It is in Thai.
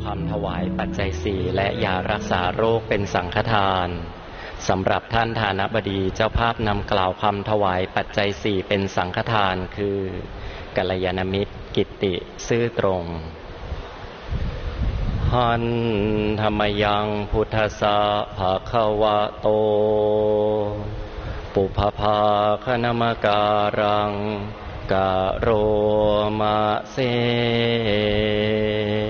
ำถวายปัจจัยสี่และยารักษาโรคเป็นสังฆทานสำหรับท่านฐานะบดีเจ้าภาพนำกล่าวคำถวายปัจจัยสี่เป็นสังฆทานคือกัลยาณมิตรกิตติซื่อตรงหันธรรมยังพุทธสสะภะคะวะโตปุพพาคณมการังกะโรมะเส